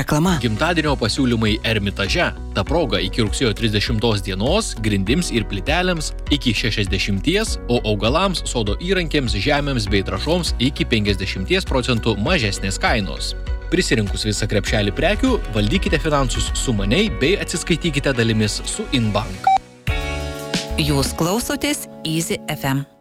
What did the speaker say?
Reklama. Gimtadienio pasiūlymai Ermitaže. Ta proga iki rugsėjo 30 dienos grindims ir plytelėms iki 60%, o augalams, sodo įrankiams, žemėms bei trąšoms iki 50% mažesnės kainos. Prisirinkus visą krepšelį prekių, valdykite finansus sumaniai bei atsiskaitykite dalimis su Inbank. Jūs klausotės Easy FM.